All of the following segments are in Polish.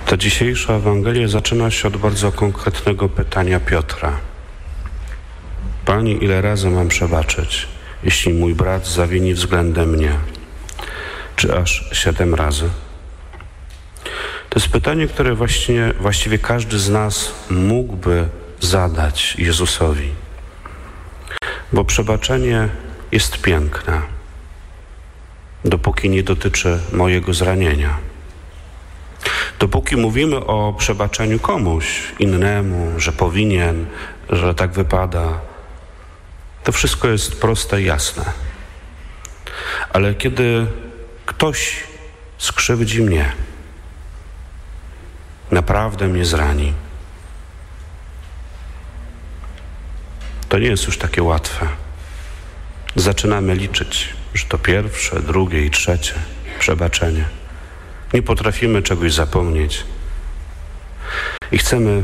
Ta dzisiejsza Ewangelia zaczyna się od bardzo konkretnego pytania Piotra. Panie, ile razy mam przebaczyć, jeśli mój brat zawini względem mnie? Czy aż 7 razy? To jest pytanie, które właściwie każdy z nas mógłby zadać Jezusowi. Bo przebaczenie jest piękne, dopóki nie dotyczy mojego zranienia. Dopóki mówimy o przebaczeniu komuś innemu, że powinien, że tak wypada, to wszystko jest proste i jasne. Ale kiedy ktoś skrzywdzi mnie, naprawdę mnie zrani, to nie jest już takie łatwe. Zaczynamy liczyć, że to pierwsze, drugie i trzecie przebaczenie. Nie potrafimy czegoś zapomnieć. I chcemy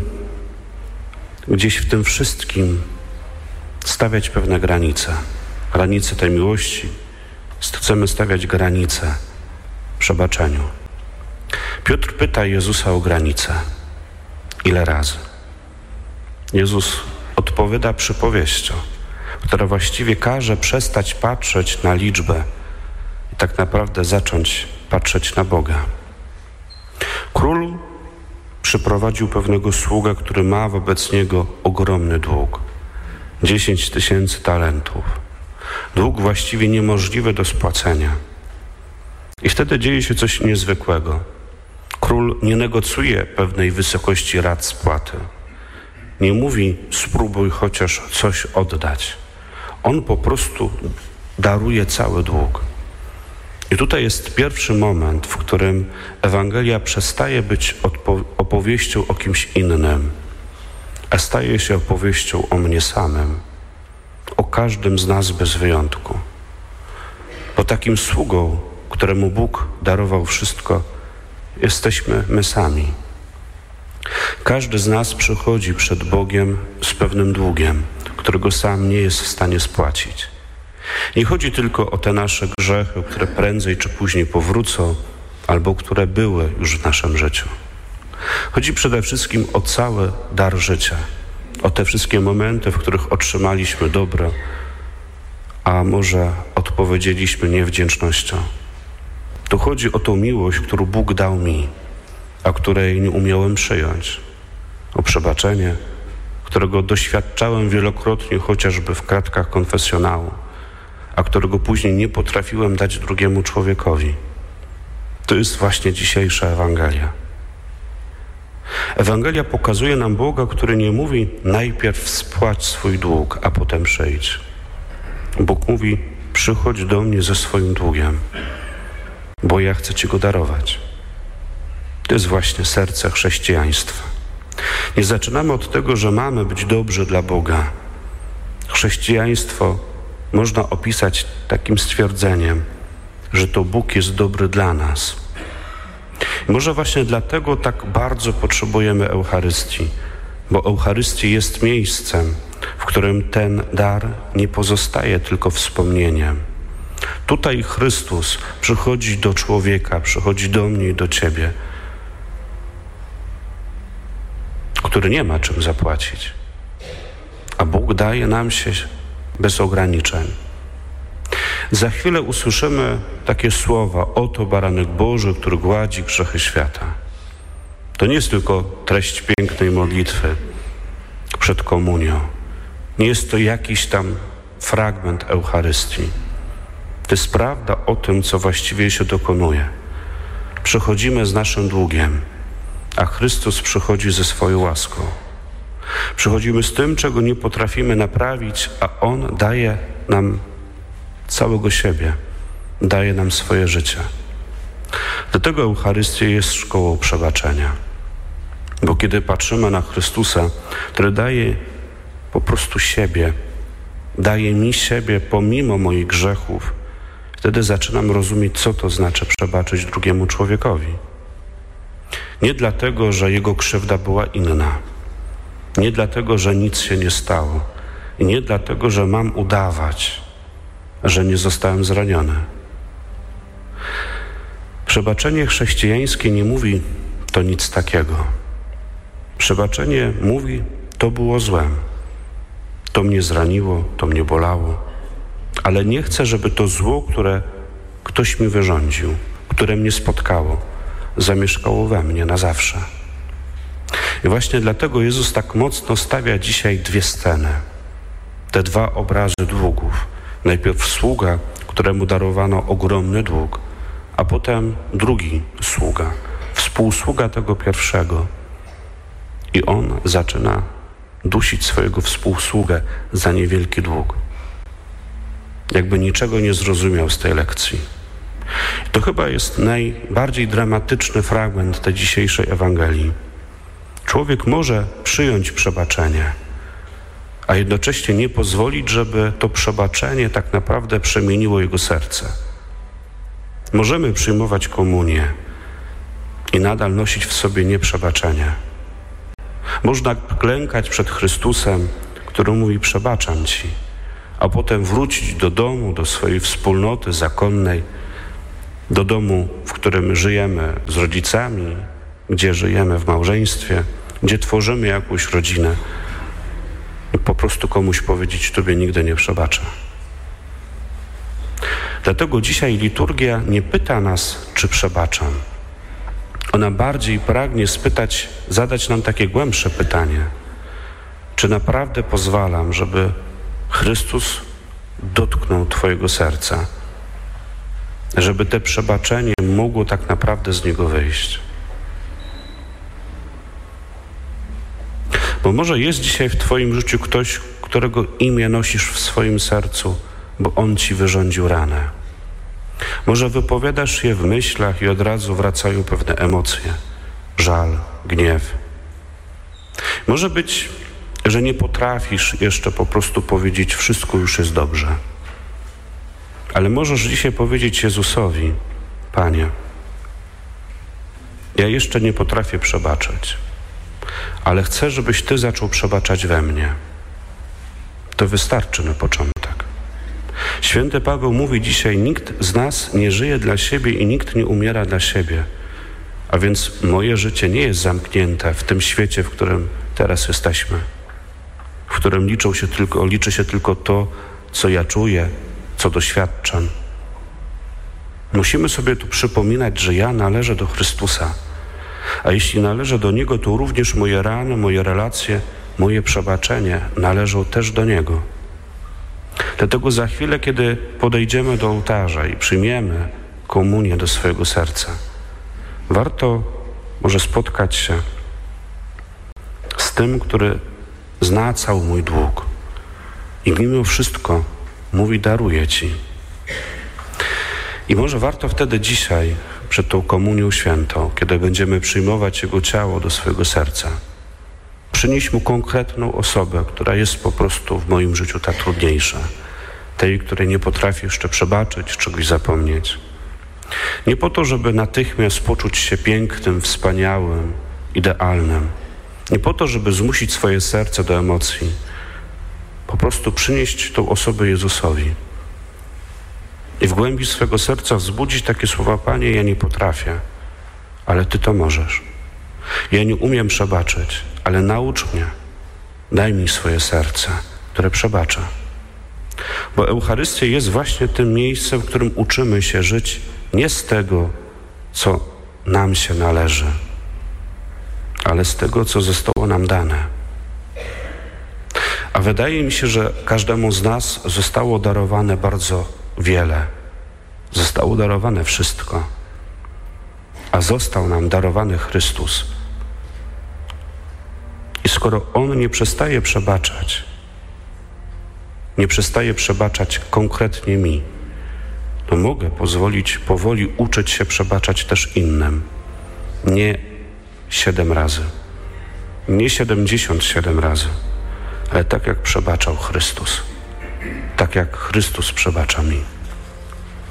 gdzieś w tym wszystkim stawiać pewne granice. Granice tej miłości. Chcemy stawiać granice przebaczeniu. Piotr pyta Jezusa o granice. Ile razy? Jezus odpowiada przypowieścią, która właściwie każe przestać patrzeć na liczbę i tak naprawdę zacząć patrzeć na Boga. Król przyprowadził pewnego sługę, który ma wobec niego ogromny dług. 10 000 talentów. Dług właściwie niemożliwy do spłacenia. I wtedy dzieje się coś niezwykłego. Król nie negocjuje pewnej wysokości rat spłaty. Nie mówi, spróbuj chociaż coś oddać. On po prostu daruje cały dług. I tutaj jest pierwszy moment, w którym Ewangelia przestaje być opowieścią o kimś innym, a staje się opowieścią o mnie samym, o każdym z nas bez wyjątku. Bo takim sługą, któremu Bóg darował wszystko, jesteśmy my sami. Każdy z nas przychodzi przed Bogiem z pewnym długiem, którego sam nie jest w stanie spłacić. Nie chodzi tylko o te nasze grzechy, które prędzej czy później powrócą, albo które były już w naszym życiu. Chodzi przede wszystkim o cały dar życia, o te wszystkie momenty, w których otrzymaliśmy dobro, a może odpowiedzieliśmy niewdzięcznością. Tu chodzi o tą miłość, którą Bóg dał mi, a której nie umiałem przyjąć. O przebaczenie, którego doświadczałem wielokrotnie, chociażby w kratkach konfesjonału, a którego później nie potrafiłem dać drugiemu człowiekowi. To jest właśnie dzisiejsza Ewangelia. Ewangelia pokazuje nam Boga, który nie mówi najpierw spłać swój dług, a potem przyjdź. Bóg mówi, przychodź do mnie ze swoim długiem, bo ja chcę Ci go darować. To jest właśnie serce chrześcijaństwa. Nie zaczynamy od tego, że mamy być dobrzy dla Boga. Chrześcijaństwo można opisać takim stwierdzeniem, że to Bóg jest dobry dla nas. I może właśnie dlatego tak bardzo potrzebujemy Eucharystii, bo Eucharystia jest miejscem, w którym ten dar nie pozostaje tylko wspomnieniem. Tutaj Chrystus przychodzi do człowieka, przychodzi do mnie i do Ciebie, który nie ma czym zapłacić. A Bóg daje nam się bez ograniczeń. Za chwilę usłyszymy takie słowa: oto baranek Boży, który gładzi grzechy świata. To nie jest tylko treść pięknej modlitwy przed komunią. Nie jest to jakiś tam fragment Eucharystii. To jest prawda o tym, co właściwie się dokonuje. Przychodzimy z naszym długiem, a Chrystus przychodzi ze swoją łaską. Przychodzimy z tym, czego nie potrafimy naprawić, a On daje nam całego siebie, daje nam swoje życie. Dlatego Eucharystia jest szkołą przebaczenia. Bo kiedy patrzymy na Chrystusa, który daje po prostu siebie, daje mi siebie pomimo moich grzechów, wtedy zaczynam rozumieć, co to znaczy przebaczyć drugiemu człowiekowi. Nie dlatego, że jego krzywda była inna. Nie dlatego, że nic się nie stało. I nie dlatego, że mam udawać, że nie zostałem zraniony. Przebaczenie chrześcijańskie nie mówi to nic takiego. Przebaczenie mówi, to było złe, to mnie zraniło, to mnie bolało, ale nie chcę, żeby to zło, które ktoś mi wyrządził, które mnie spotkało, zamieszkało we mnie na zawsze. I właśnie dlatego Jezus tak mocno stawia dzisiaj dwie sceny, te dwa obrazy długów. Najpierw sługa, któremu darowano ogromny dług, a potem drugi sługa, współsługa tego pierwszego. I on zaczyna dusić swojego współsługę za niewielki dług. Jakby niczego nie zrozumiał z tej lekcji. To chyba jest najbardziej dramatyczny fragment tej dzisiejszej Ewangelii. Człowiek może przyjąć przebaczenie, a jednocześnie nie pozwolić, żeby to przebaczenie tak naprawdę przemieniło jego serce. Możemy przyjmować komunię i nadal nosić w sobie nieprzebaczenie. Można klękać przed Chrystusem, który mówi: przebaczam Ci, a potem wrócić do domu, do swojej wspólnoty zakonnej, do domu, w którym żyjemy z rodzicami, gdzie żyjemy w małżeństwie, gdzie tworzymy jakąś rodzinę i po prostu komuś powiedzieć: Tobie nigdy nie przebaczę. Dlatego dzisiaj liturgia nie pyta nas, czy przebaczam. Ona bardziej pragnie zadać nam takie głębsze pytanie: czy naprawdę pozwalam, żeby Chrystus dotknął Twojego serca, żeby te przebaczenie mogło tak naprawdę z niego wyjść? Bo może jest dzisiaj w Twoim życiu ktoś, którego imię nosisz w swoim sercu, bo on Ci wyrządził ranę. Może wypowiadasz je w myślach i od razu wracają pewne emocje, żal, gniew. Może być, że nie potrafisz jeszcze po prostu powiedzieć: wszystko już jest dobrze. Ale możesz dzisiaj powiedzieć Jezusowi: Panie, ja jeszcze nie potrafię przebaczać, ale chcę, żebyś Ty zaczął przebaczać we mnie. To wystarczy na początek. Święty Paweł mówi dzisiaj: nikt z nas nie żyje dla siebie i nikt nie umiera dla siebie. A więc moje życie nie jest zamknięte w tym świecie, w którym teraz jesteśmy, w którym liczy się tylko to, co ja czuję, co doświadczam. Musimy sobie tu przypominać, że ja należę do Chrystusa. A jeśli należę do Niego, to również moje rany, moje relacje, moje przebaczenie należą też do Niego. Dlatego za chwilę, kiedy podejdziemy do ołtarza i przyjmiemy komunię do swojego serca, warto może spotkać się z tym, który zna cały mój dług i mimo wszystko mówi: daruję Ci. I może warto wtedy dzisiaj, przed tą komunią świętą, kiedy będziemy przyjmować Jego ciało do swojego serca, przynieść Mu konkretną osobę, która jest po prostu w moim życiu ta trudniejsza, tej, której nie potrafię jeszcze przebaczyć, czegoś zapomnieć. Nie po to, żeby natychmiast poczuć się pięknym, wspaniałym, idealnym. Nie po to, żeby zmusić swoje serce do emocji. Po prostu przynieść tą osobę Jezusowi. I w głębi swego serca wzbudzić takie słowa: Panie, ja nie potrafię, ale Ty to możesz. Ja nie umiem przebaczyć, ale naucz mnie. Daj mi swoje serce, które przebacza. Bo Eucharystia jest właśnie tym miejscem, w którym uczymy się żyć nie z tego, co nam się należy, ale z tego, co zostało nam dane. A wydaje mi się, że każdemu z nas zostało darowane bardzo wiele. Zostało darowane wszystko. A został nam darowany Chrystus. I skoro On nie przestaje przebaczać konkretnie mi, to mogę pozwolić powoli uczyć się przebaczać też innym. Nie 7 razy, nie 77 razy, ale tak jak przebaczał Chrystus. Tak jak Chrystus przebacza mi.